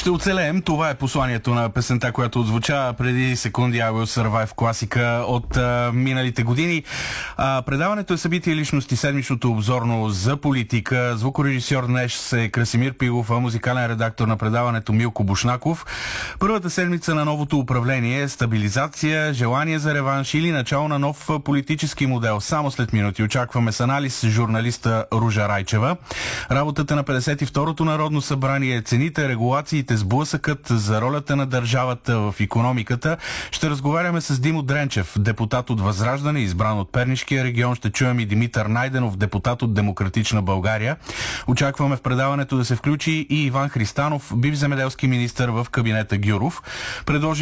Ще оцелеем. Това е посланието на песента, която отзвуча преди секунди I Will Survive, класика от миналите години. Предаването е събитие и личности, седмичното обзорно за политика. Звукорежисьор днес е Красимир Пилов, а музикален редактор на предаването Милко Бушнаков. Първата седмица на новото управление, стабилизация, желание за реванш или начало на нов политически модел. Само след минути очакваме с анализ журналиста Ружа Райчева. Работата на 52-то Народно събрание, цените, регулациите, сблъсъкът за ролята на държавата в икономиката. Ще разговаряме с Димо Дренчев, депутат от Възраждане, избран от Пернишкия регион. Ще чуем и Димитър Найденов, депутат от Демократична България. Очакваме в предаването да се включи и Иван Христанов, бивш земеделски министър в кабинета Гюров.